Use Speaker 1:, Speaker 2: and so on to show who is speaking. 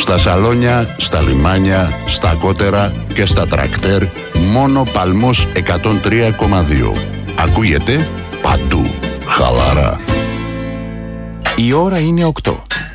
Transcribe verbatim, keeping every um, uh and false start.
Speaker 1: Στα σαλόνια, στα λιμάνια, στα κότερα και στα τρακτέρ, μόνο Παλμός εκατόν τρία κόμμα δύο. Ακούγεται παντού. Χαλαρά.
Speaker 2: Η ώρα είναι οκτώ.